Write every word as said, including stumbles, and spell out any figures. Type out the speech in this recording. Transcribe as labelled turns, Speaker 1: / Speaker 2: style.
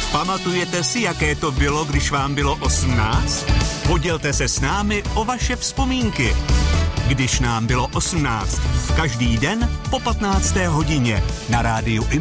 Speaker 1: Pamatujete si, jaké to bylo, když vám bylo osmnáct? Podělte se s námi o vaše vzpomínky. Když nám bylo osmnáct. Každý den po patnácté hodině na rádiu